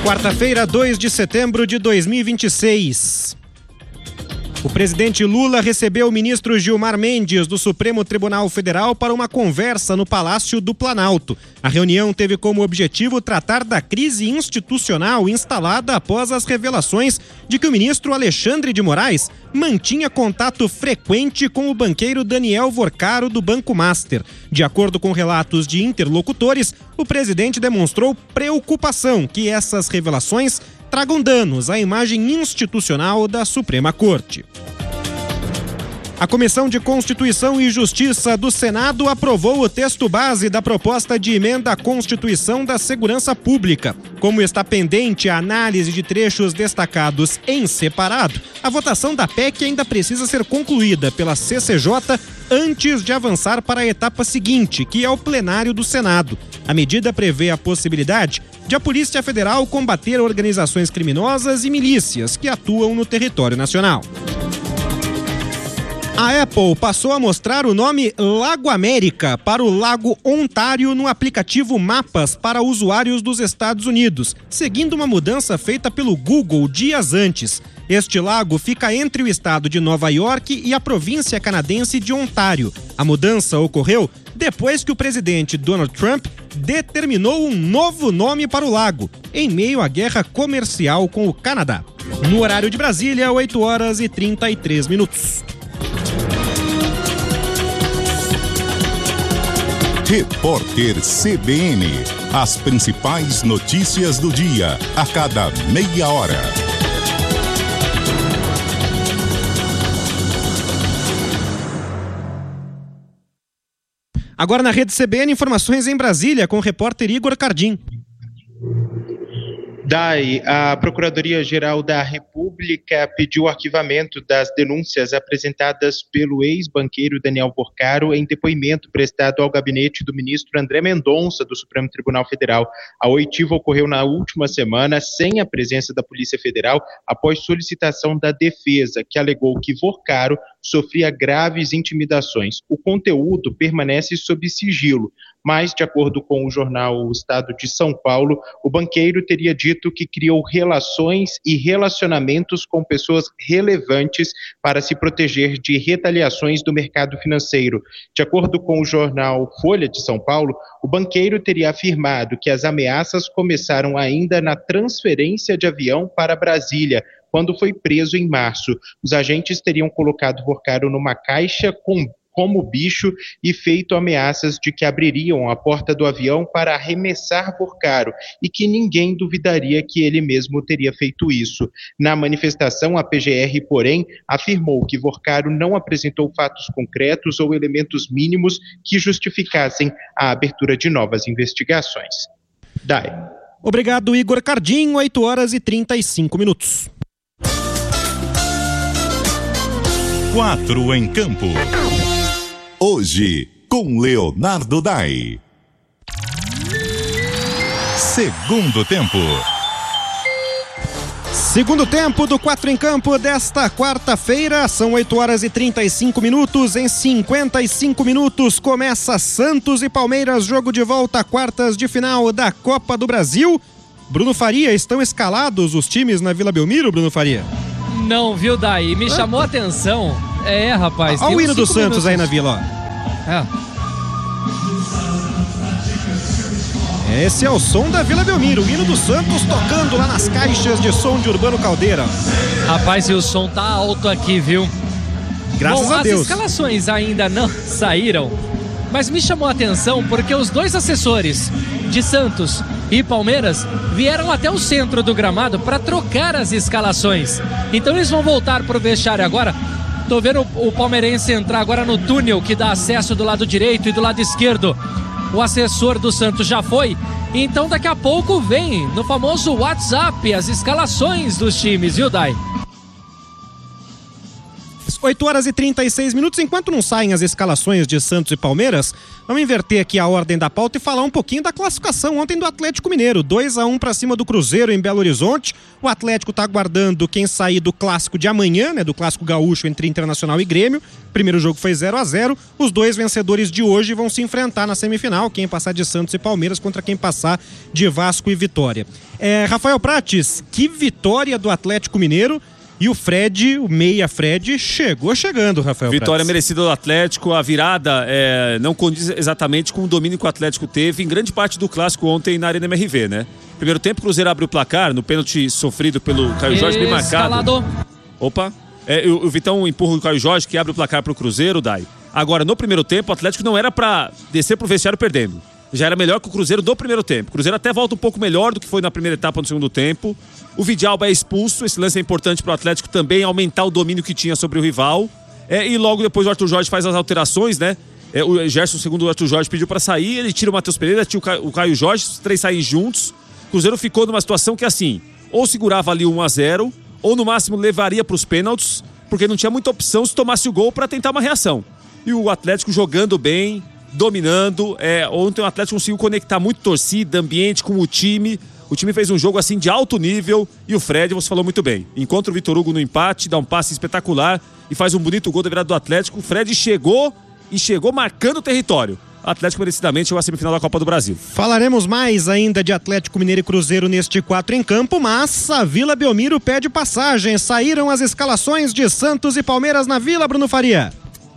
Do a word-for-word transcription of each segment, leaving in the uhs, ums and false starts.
Quarta-feira, dois de setembro de dois mil e vinte e seis. O presidente Lula recebeu o ministro Gilmar Mendes do Supremo Tribunal Federal para uma conversa no Palácio do Planalto. A reunião teve como objetivo tratar da crise institucional instalada após as revelações de que o ministro Alexandre de Moraes mantinha contato frequente com o banqueiro Daniel Vorcaro do Banco Master. De acordo com relatos de interlocutores, o presidente demonstrou preocupação que essas revelações tragam danos à imagem institucional da Suprema Corte. A Comissão de Constituição e Justiça do Senado aprovou o texto base da proposta de emenda à Constituição da Segurança Pública. Como está pendente a análise de trechos destacados em separado, a votação da P E C ainda precisa ser concluída pela C C J antes de avançar para a etapa seguinte, que é o plenário do Senado. A medida prevê a possibilidade de a Polícia Federal combater organizações criminosas e milícias que atuam no território nacional. A Apple passou a mostrar o nome Lago América para o Lago Ontário no aplicativo Mapas para usuários dos Estados Unidos, seguindo uma mudança feita pelo Google dias antes. Este lago fica entre o estado de Nova York e a província canadense de Ontário. A mudança ocorreu depois que o presidente Donald Trump determinou um novo nome para o lago, em meio à guerra comercial com o Canadá. No horário de Brasília, oito horas e trinta e três minutos. Repórter C B N. As principais notícias do dia, a cada meia hora. Agora na rede C B N, informações em Brasília com o repórter Igor Cardim. Dai, a Procuradoria-Geral da República pediu o arquivamento das denúncias apresentadas pelo ex-banqueiro Daniel Vorcaro em depoimento prestado ao gabinete do ministro André Mendonça, do Supremo Tribunal Federal. A oitiva ocorreu na última semana, sem a presença da Polícia Federal, após solicitação da defesa, que alegou que Vorcaro sofria graves intimidações. O conteúdo permanece sob sigilo, mas, de acordo com o jornal O Estado de São Paulo, o banqueiro teria dito que criou relações e relacionamentos com pessoas relevantes para se proteger de retaliações do mercado financeiro. De acordo com o jornal Folha de São Paulo, o banqueiro teria afirmado que as ameaças começaram ainda na transferência de avião para Brasília, quando foi preso em março. Os agentes teriam colocado Vorcaro numa caixa com como bicho e feito ameaças de que abririam a porta do avião para arremessar Vorcaro e que ninguém duvidaria que ele mesmo teria feito isso. Na manifestação, a P G R, porém, afirmou que Vorcaro não apresentou fatos concretos ou elementos mínimos que justificassem a abertura de novas investigações. Dai. Obrigado, Igor Cardim, oito horas e trinta e cinco minutos. Quatro em campo. Hoje, com Leonardo Dai. Segundo tempo. Segundo tempo do Quatro em Campo desta quarta-feira, são oito horas e trinta e cinco minutos. Em cinquenta e cinco minutos começa Santos e Palmeiras, jogo de volta a quartas de final da Copa do Brasil. Bruno Faria, estão escalados os times na Vila Belmiro, Bruno Faria? Não, viu, Daí? Me ah. chamou a atenção. É, rapaz. Olha o hino do Santos minutos. Aí na Vila, ó. É. Esse é o som da Vila Belmiro, o hino do Santos tocando lá nas caixas de som de Urbano Caldeira. Rapaz, e o som tá alto aqui, viu? Graças Bom, a Deus. As escalações ainda não saíram, mas me chamou a atenção porque os dois assessores de Santos e Palmeiras vieram até o centro do gramado para trocar as escalações. Então eles vão voltar pro vestiário agora. Tô vendo o, o palmeirense entrar agora no túnel que dá acesso do lado direito e do lado esquerdo. O assessor do Santos já foi. Então daqui a pouco vem no famoso WhatsApp as escalações dos times, viu, Dai? Palmeiras. oito horas e trinta e seis minutos. Enquanto não saem as escalações de Santos e Palmeiras, vamos inverter aqui a ordem da pauta e falar um pouquinho da classificação ontem do Atlético Mineiro. dois a um para cima do Cruzeiro em Belo Horizonte. O Atlético está aguardando quem sair do clássico de amanhã, né, do clássico gaúcho entre Internacional e Grêmio. Primeiro jogo foi zero a zero. Os dois vencedores de hoje vão se enfrentar na semifinal, quem passar de Santos e Palmeiras contra quem passar de Vasco e Vitória. É, Rafael Prates, que vitória do Atlético Mineiro. E o Fred, o meia Fred, chegou chegando, Rafael Vitória Prates. merecida do Atlético. A virada é, não condiz exatamente com o domínio que o Atlético teve em grande parte do clássico ontem na Arena M R V, né? Primeiro tempo, o Cruzeiro abre o placar no pênalti sofrido pelo Caio Jorge, bem marcado. Opa, é, o, o Vitão empurra o Caio Jorge, que abre o placar pro Cruzeiro, Dai. Agora, no primeiro tempo, o Atlético não era pra descer pro vestiário perdendo. Já era melhor que o Cruzeiro do primeiro tempo. O Cruzeiro até volta um pouco melhor do que foi na primeira etapa no segundo tempo. O Vidalba é expulso, esse lance é importante para o Atlético também aumentar o domínio que tinha sobre o rival. É, e logo depois o Arthur Jorge faz as alterações, né? É, o Gerson, segundo o Arthur Jorge, pediu para sair, ele tira o Matheus Pereira, tira o Caio, o Caio Jorge, os três saem juntos. O Cruzeiro ficou numa situação que assim, ou segurava ali um a zero, ou no máximo levaria para os pênaltis, porque não tinha muita opção se tomasse o gol para tentar uma reação. E o Atlético jogando bem, dominando. É, ontem o Atlético conseguiu conectar muito torcida, ambiente com o time. O time fez um jogo assim de alto nível e o Fred, você falou muito bem, encontra o Vitor Hugo no empate, dá um passe espetacular e faz um bonito gol da virada do Atlético. O Fred chegou e chegou marcando o território. O Atlético merecidamente chegou à semifinal da Copa do Brasil. Falaremos mais ainda de Atlético Mineiro e Cruzeiro neste quatro em campo, mas a Vila Belmiro pede passagem. Saíram as escalações de Santos e Palmeiras na Vila, Bruno Faria.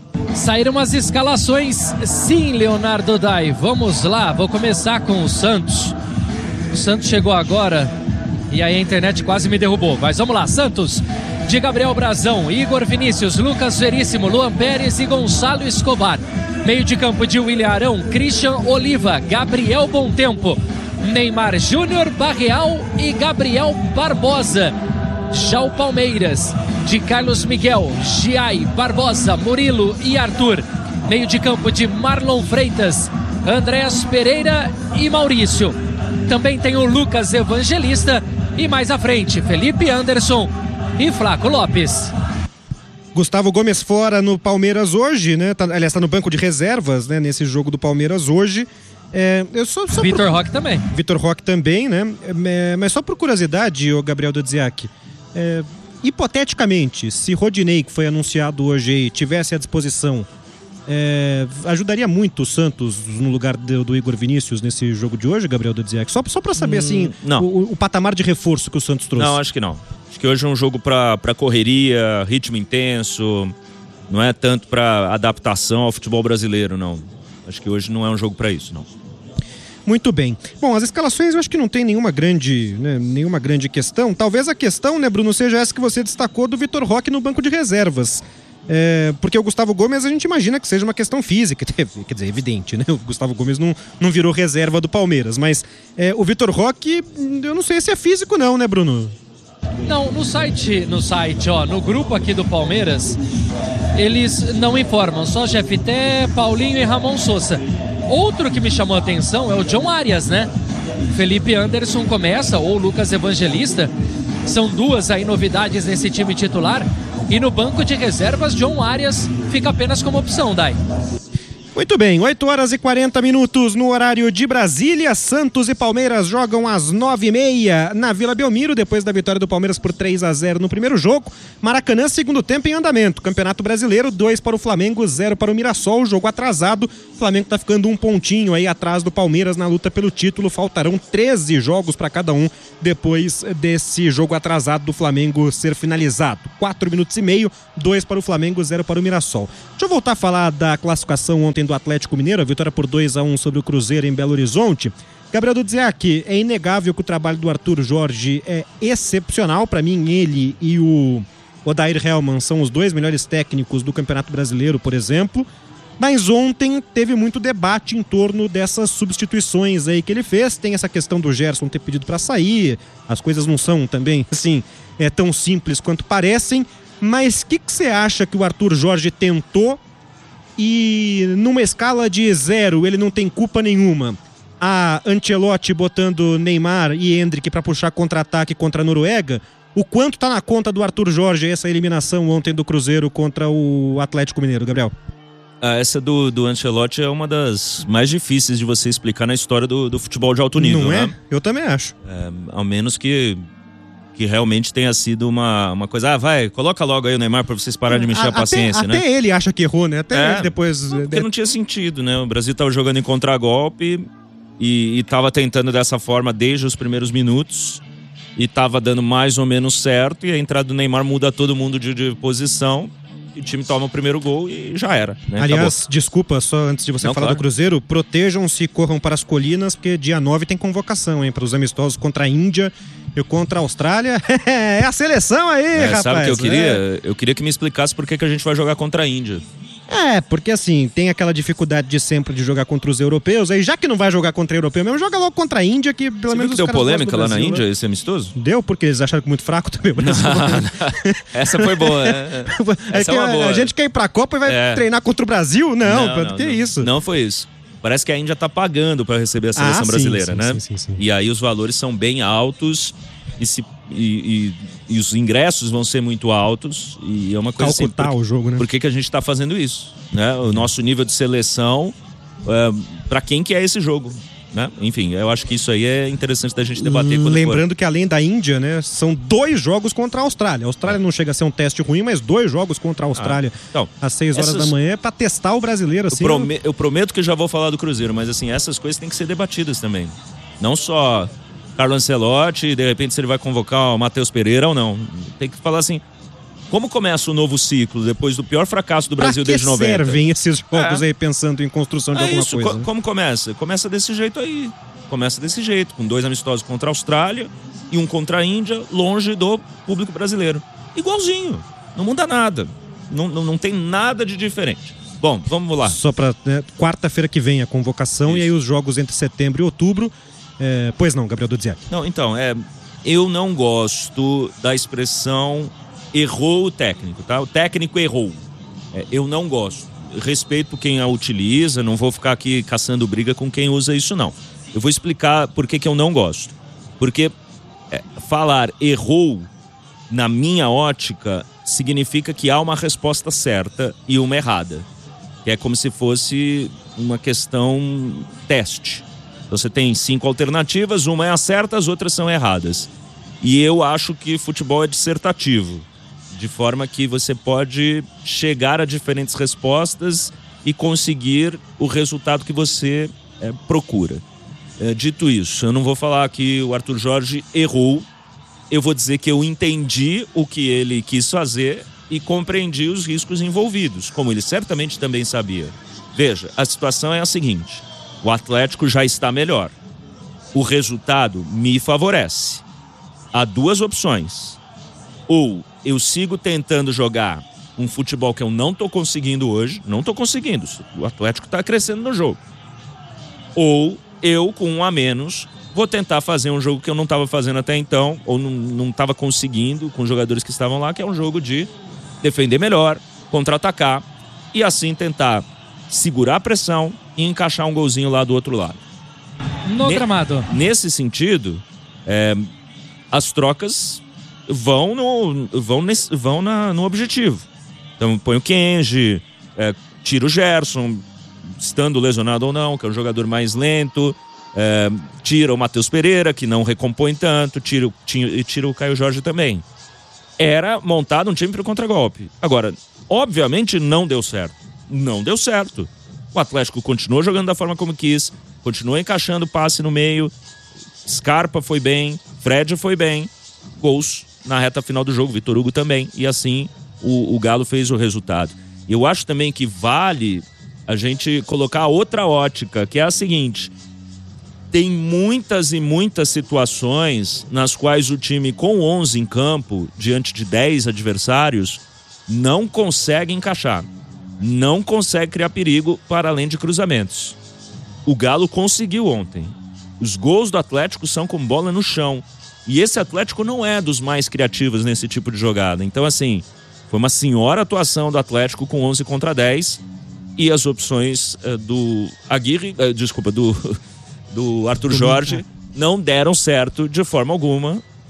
Saíram as escalações, sim, Leonardo Dai. Vamos lá, vou começar com o Santos. O Santos chegou agora e aí a internet quase me derrubou. Mas vamos lá, Santos de Gabriel Brazão, Igor Vinícius, Lucas Veríssimo, Luan Pérez e Gonçalo Escobar. Meio de campo de William Arão, Christian Oliva, Gabriel Bontempo, Neymar Júnior, Barreal e Gabriel Barbosa. Já o Palmeiras de Carlos Miguel, Giai, Barbosa, Murilo e Arthur. Meio de campo de Marlon Freitas, Andréas Pereira e Maurício. Também tem o Lucas Evangelista e mais à frente, Felipe Anderson e Flaco Lopes. Gustavo Gomes fora no Palmeiras hoje, né? Tá, aliás, está no banco de reservas, né? Nesse jogo do Palmeiras hoje. É, eu só, só Vitor por... Roque também. Vitor Roque também, né? É, mas só por curiosidade, o Gabriel Dodziak, é, hipoteticamente, se Rodinei, que foi anunciado hoje aí, tivesse à disposição, É, ajudaria muito o Santos no lugar do, do Igor Vinícius nesse jogo de hoje, Gabriel Dodziak? Só, só para saber hum, assim o, o patamar de reforço que o Santos trouxe. Não, acho que não. Acho que hoje é um jogo para correria, ritmo intenso, não é tanto para adaptação ao futebol brasileiro, não. Acho que hoje não é um jogo para isso, não. Muito bem. Bom, as escalações eu acho que não tem nenhuma grande, né, nenhuma grande questão. Talvez a questão, né, Bruno, seja essa que você destacou do Vitor Roque no banco de reservas. É, porque o Gustavo Gomes a gente imagina que seja uma questão física, quer dizer, evidente, né? O Gustavo Gomes não, não virou reserva do Palmeiras, mas é, o Vitor Roque, eu não sei se é físico não, né, Bruno? Não, no site, no site, ó, no grupo aqui do Palmeiras, eles não informam, só Jefté, Paulinho e Ramon Sousa. Outro que me chamou a atenção é o John Arias, né? Felipe Anderson começa, ou Lucas Evangelista, são duas aí novidades nesse time titular. E no banco de reservas, John Arias fica apenas como opção, Dai. Muito bem, oito horas e quarenta minutos no horário de Brasília. Santos e Palmeiras jogam às nove e meia na Vila Belmiro, depois da vitória do Palmeiras por três a zero no primeiro jogo. Maracanã, segundo tempo em andamento. Campeonato Brasileiro, dois para o Flamengo, zero para o Mirassol. Jogo atrasado. O Flamengo está ficando um pontinho aí atrás do Palmeiras na luta pelo título. Faltarão treze jogos para cada um depois desse jogo atrasado do Flamengo ser finalizado. Quatro minutos e meio, dois para o Flamengo, zero para o Mirassol. Deixa eu voltar a falar da classificação ontem do Atlético Mineiro, a vitória por dois a um sobre o Cruzeiro em Belo Horizonte. Gabriel Dodziak, é inegável que o trabalho do Arthur Jorge é excepcional. Para mim, ele e o Odair Hellmann são os dois melhores técnicos do Campeonato Brasileiro, por exemplo. Mas ontem teve muito debate em torno dessas substituições aí que ele fez. Tem essa questão do Gerson ter pedido para sair. As coisas não são também assim, é, tão simples quanto parecem. Mas o que você acha que o Arthur Jorge tentou e numa escala de zero ele não tem culpa nenhuma? A Ancelotti botando Neymar e Endrick para puxar contra-ataque contra a Noruega, O quanto tá na conta do Arthur Jorge essa eliminação ontem do Cruzeiro contra o Atlético Mineiro, Gabriel? Ah, essa do, do Ancelotti é uma das mais difíceis de você explicar na história do, do futebol de alto nível, Não é? Né? Eu também acho. É, ao menos que, que realmente tenha sido uma, uma coisa... Ah, vai, coloca logo aí o Neymar pra vocês pararem de mexer a, a paciência, até, né? Até ele acha que errou, né? Até é, ele depois... Não, porque não tinha sentido, né? O Brasil tava jogando em contragolpe e, e tava tentando dessa forma desde os primeiros minutos e tava dando mais ou menos certo, e a entrada do Neymar muda todo mundo de, de posição. O time toma o primeiro gol e já era, né? Aliás, Acabou. desculpa, só antes de você Não, falar claro. do Cruzeiro, protejam-se e corram para as colinas, porque dia nove tem convocação, hein? Para os amistosos contra a Índia e contra a Austrália. É a seleção aí, É, rapaz. sabe o que eu queria? É. Eu queria que me explicasse por que, que a gente vai jogar contra a Índia. É, porque assim, tem aquela dificuldade de sempre de jogar contra os europeus, aí já que não vai jogar contra o europeu mesmo, joga logo contra a Índia, que pelo Você menos viu que os deu caras polêmica gostam lá do na Brasil, Índia, né? esse amistoso? Deu, porque eles acharam que muito fraco também. Essa foi boa, né? É Essa que é uma a, boa. a gente quer ir pra Copa e vai É. treinar contra o Brasil? Não, Não, não, que não. isso? Não foi isso. Parece que a Índia tá pagando para receber a seleção Ah, sim, brasileira, sim, né? sim, sim, sim. E aí os valores são bem altos e, se, e, e, e os ingressos vão ser muito altos. E é uma coisa assim, Calcutar por, o jogo, né? por que, que a gente tá fazendo isso? Né? O nosso nível de seleção, é, para quem que é esse jogo? Né? Enfim, eu acho que isso aí é interessante da gente debater. Quando Lembrando for. que além da Índia, né, são dois jogos contra a Austrália. A Austrália não chega a ser um teste ruim, mas dois jogos contra a Austrália Ah, então, às seis horas essas- da manhã é pra testar o brasileiro, assim. Eu, prome- eu prometo que já vou falar do Cruzeiro, mas assim, essas coisas têm que ser debatidas também. Não só Carlo Ancelotti, de repente se ele vai convocar o Matheus Pereira ou não. Tem que falar assim, como começa o novo ciclo depois do pior fracasso do Brasil pra que desde noventa? servem esses jogos É. aí pensando em construção de É alguma isso, coisa? co- né? como começa? Começa desse jeito aí. Começa desse jeito, com dois amistosos contra a Austrália e um contra a Índia, longe do público brasileiro. Igualzinho, não muda nada. Não, não, não tem nada de diferente. Bom, vamos lá. Só pra né, quarta-feira que vem a convocação. Isso. E aí os jogos entre setembro e outubro. É, pois não, Gabriel Dudziak. Não, então, é, eu não gosto da expressão errou o técnico, tá? O técnico errou. É, eu não gosto. Respeito quem a utiliza, não vou ficar aqui caçando briga com quem usa isso, não. Eu vou explicar por que, que eu não gosto. Porque é, falar errou, na minha ótica, significa que há uma resposta certa e uma errada. Que é como se fosse uma questão teste. Você tem cinco alternativas, uma é a certa, as outras são erradas. E eu acho que futebol é dissertativo, de forma que você pode chegar a diferentes respostas e conseguir o resultado que você é, procura. É, dito isso, eu não vou falar que o Arthur Jorge errou, eu vou dizer que eu entendi o que ele quis fazer e compreendi os riscos envolvidos, como ele certamente também sabia. Veja, a situação é a seguinte: o Atlético já está melhor. O resultado me favorece. Há duas opções. Ou eu sigo tentando jogar um futebol que eu não estou conseguindo hoje, não estou conseguindo, o Atlético está crescendo no jogo. Ou eu, com um a menos, vou tentar fazer um jogo que eu não estava fazendo até então, ou não estava conseguindo com os jogadores que estavam lá, que é um jogo de defender melhor, contra-atacar e assim tentar segurar a pressão e encaixar um golzinho lá do outro lado. No Ne- gramado. Nesse sentido, é, as trocas vão no, vão nesse, vão na, no objetivo. Então põe o Kenji, é, tira o Gerson, estando lesionado ou não, que é um jogador mais lento, é, tira o Matheus Pereira, que não recompõe tanto, tira, o- tira, tira o Caio Jorge também. Era montado um time para o contragolpe. Agora, obviamente não deu certo. Não deu certo. O Atlético continuou jogando da forma como quis, continuou encaixando passe no meio, Scarpa foi bem, Fred foi bem, gols na reta final do jogo, Vitor Hugo também, e assim o, o Galo fez o resultado. Eu acho também que vale a gente colocar outra ótica, que é a seguinte: tem muitas e muitas situações nas quais o time com onze em campo, diante de dez adversários, não consegue encaixar, não consegue criar perigo para além de cruzamentos. O Galo conseguiu ontem. Os gols do Atlético são com bola no chão. E esse Atlético não é dos mais criativos nesse tipo de jogada. Então, assim, foi uma senhora atuação do Atlético com onze contra dez. E as opções uh, do Aguirre, uh, desculpa, do, do Arthur Jorge, não deram certo de forma alguma.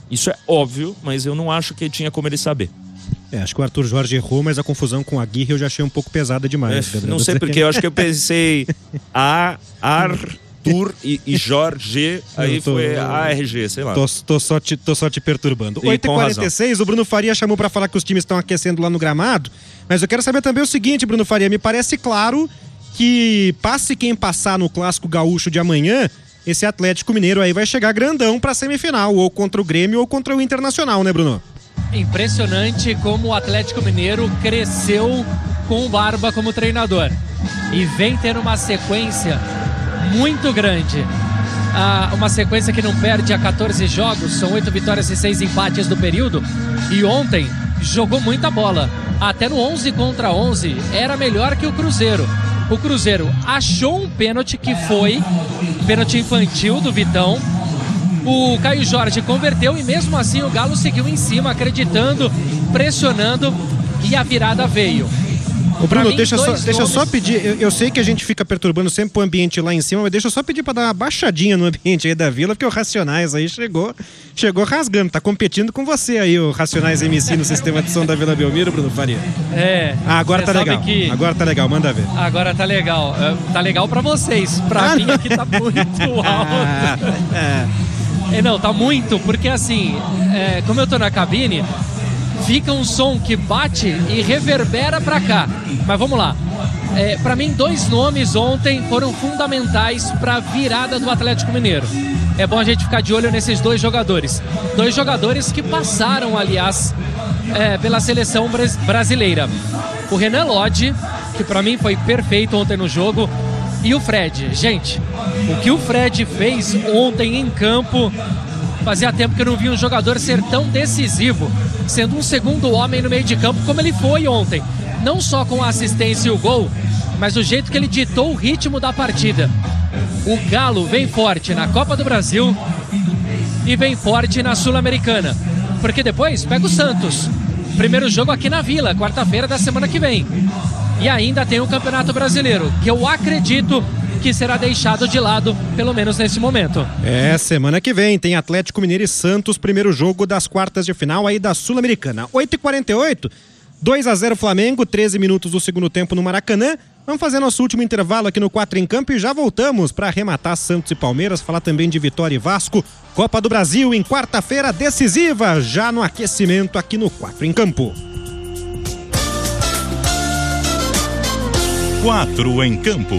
Isso é óbvio, mas eu não acho que tinha como ele saber. É, acho que o Arthur Jorge errou, mas a confusão com a Aguirre eu já achei um pouco pesada demais. É, não sei porque, eu acho que eu pensei A, Arthur e, e Jorge, aí tô, foi A R G, sei lá. Tô, tô, só, te, tô só te perturbando. oito e quarenta e seis, o Bruno Faria chamou pra falar que os times estão aquecendo lá no gramado, mas eu quero saber também o seguinte, Bruno Faria, me parece claro que passe quem passar no Clássico Gaúcho de amanhã, esse Atlético Mineiro aí vai chegar grandão pra semifinal, ou contra o Grêmio ou contra o Internacional, né, Bruno? Impressionante como o Atlético Mineiro cresceu com o Barba como treinador e vem tendo uma sequência muito grande, ah, uma sequência que não perde há quatorze jogos, são oito vitórias e seis empates do período, e ontem jogou muita bola, até no onze contra onze era melhor que o Cruzeiro. O Cruzeiro achou um pênalti que foi pênalti infantil do Vitão. O Caio Jorge converteu e mesmo assim o Galo seguiu em cima, acreditando, pressionando, e a virada veio. Ô Bruno, mim, deixa, só, deixa nomes... eu só pedir, eu, eu sei que a gente fica perturbando sempre o ambiente lá em cima, mas deixa eu só pedir pra dar uma baixadinha no ambiente aí da Vila, porque o Racionais aí chegou, chegou rasgando, tá competindo com você aí, o Racionais M C no sistema de som da Vila Belmiro, Bruno Faria. É. Ah, agora tá legal, que... agora tá legal, manda ver. Agora tá legal, tá legal pra vocês, pra ah, mim aqui tá muito alto. é. é, não, tá muito, porque assim, é, como eu tô na cabine, fica um som que bate e reverbera pra cá. Mas vamos lá. É, pra mim, dois nomes ontem foram fundamentais pra virada do Atlético Mineiro. É bom a gente ficar de olho nesses dois jogadores. Dois jogadores que passaram, aliás, é, pela seleção brasileira. O Renan Lodge, que pra mim foi perfeito ontem no jogo, e o Fred. Gente, o que o Fred fez ontem em campo... Fazia tempo que eu não vi um jogador ser tão decisivo, sendo um segundo homem no meio de campo como ele foi ontem. Não só com a assistência e o gol, mas o jeito que ele ditou o ritmo da partida. O Galo vem forte na Copa do Brasil e vem forte na Sul-Americana. Porque depois pega o Santos. Primeiro jogo aqui na Vila, quarta-feira da semana que vem. E ainda tem o Campeonato Brasileiro, que eu acredito que será deixado de lado, pelo menos nesse momento. É, semana que vem tem Atlético Mineiro e Santos, primeiro jogo das quartas de final aí da Sul-Americana. oito e quarenta e oito, dois a zero Flamengo, treze minutos do segundo tempo no Maracanã. Vamos fazer nosso último intervalo aqui no quatro em Campo e já voltamos para arrematar Santos e Palmeiras, falar também de Vitória e Vasco. Copa do Brasil em quarta-feira decisiva, já no aquecimento aqui no quatro em Campo. quatro em Campo.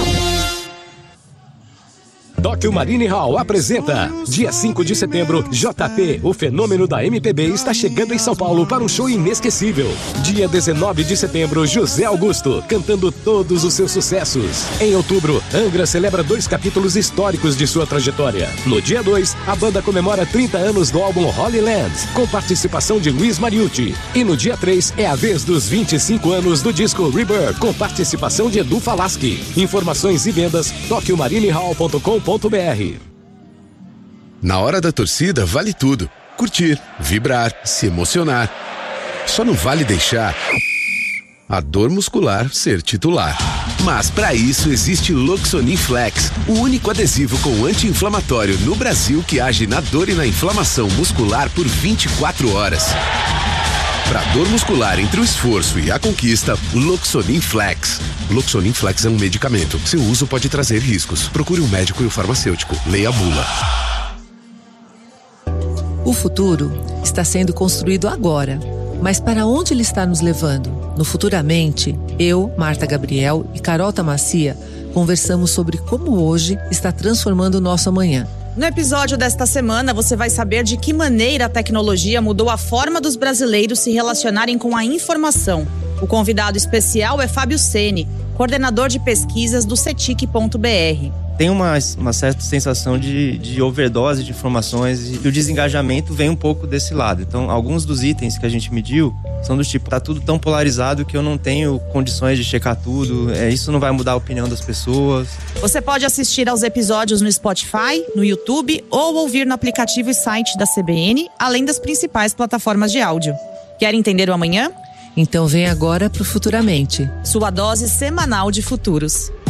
Tóquio Marine Hall apresenta dia cinco de setembro, J P, o fenômeno da M P B, está chegando em São Paulo para um show inesquecível. Dia dezenove de setembro, José Augusto, cantando todos os seus sucessos. Em outubro, Angra celebra dois capítulos históricos de sua trajetória. No dia dois, a banda comemora trinta anos do álbum Holy Land, com participação de Luiz Mariucci. E no dia três, é a vez dos vinte e cinco anos do disco Rebirth, com participação de Edu Falaschi. Informações e vendas, tóquio marine hall ponto com ponto br. Na hora da torcida vale tudo. Curtir, vibrar, se emocionar. Só não vale deixar a dor muscular ser titular. Mas para isso existe Loxonin Flex, o único adesivo com anti-inflamatório no Brasil que age na dor e na inflamação muscular por vinte e quatro horas. Para dor muscular entre o esforço e a conquista, Loxonin Flex. Loxonin Flex é um medicamento. Seu uso pode trazer riscos. Procure um médico e o farmacêutico. Leia a bula. O futuro está sendo construído agora. Mas para onde ele está nos levando? No Futuramente, eu, Marta Gabriel e Carol Tamacia conversamos sobre como hoje está transformando o nosso amanhã. No episódio desta semana, você vai saber de que maneira a tecnologia mudou a forma dos brasileiros se relacionarem com a informação. O convidado especial é Fábio Ceni, coordenador de pesquisas do cetic ponto br. Tem uma, uma certa sensação de, de overdose de informações e o desengajamento vem um pouco desse lado. Então, alguns dos itens que a gente mediu são do tipo, tá tudo tão polarizado que eu não tenho condições de checar tudo, é, isso não vai mudar a opinião das pessoas. Você pode assistir aos episódios no Spotify, no YouTube ou ouvir no aplicativo e site da C B N, além das principais plataformas de áudio. Quer entender o amanhã? Então vem agora pro Futuramente. Sua dose semanal de futuros.